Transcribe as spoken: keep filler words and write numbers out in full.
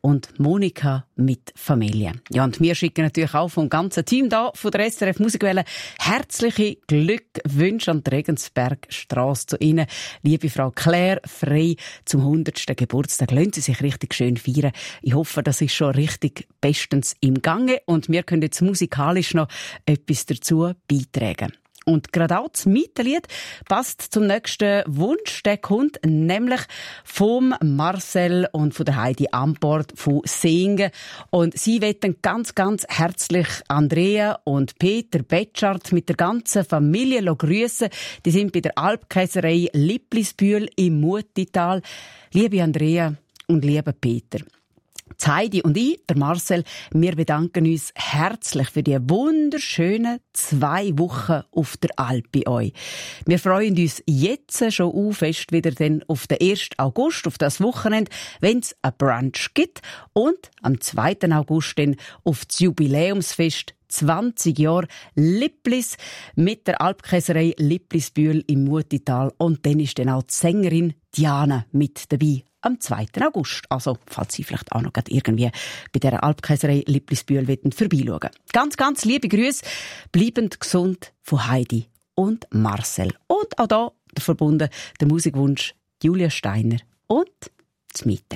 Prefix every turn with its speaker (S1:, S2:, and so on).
S1: und Monika mit Familie. Ja, und wir schicken natürlich auch vom ganzen Team da von der S R F Musikwelle herzliche Glückwünsche an die Regensbergstrasse zu Ihnen. Liebe Frau Claire Frey, zum hundertsten Geburtstag. Lassen Sie sich richtig schön feiern. Ich hoffe, das ist schon richtig bestens im Gange und wir können jetzt musikalisch noch etwas dazu beitragen. Und gerade auch das Mietenlied passt zum nächsten Wunsch. Der kommt nämlich vom Marcel und von der Heidi Amport von Singen. Und sie wollen ganz, ganz herzlich Andrea und Peter Betschart mit der ganzen Familie grüßen. Die sind bei der Alpkäserei Lipplisbühl im Mutital. Liebe Andrea und lieber Peter, Heidi und ich, der Marcel, wir bedanken uns herzlich für die wunderschönen zwei Wochen auf der Alp bei euch. Wir freuen uns jetzt schon auf, fest wieder dann auf den ersten August, auf das Wochenende, wenn es ein Brunch gibt und am zweiten August dann auf das Jubiläumsfest zwanzig Jahre Lipplis mit der Alpkäserei Lipplisbühl im Mutital und dann ist dann auch die Sängerin Diana mit dabei. Am zweiten August. Also, falls Sie vielleicht auch noch irgendwie bei dieser Alpkäserei Lipplisbühl vorbeischauen. Ganz, ganz liebe Grüße. Bleibend gesund von Heidi und Marcel. Und auch da verbunden der Musikwunsch Julia Steiner und das Miete.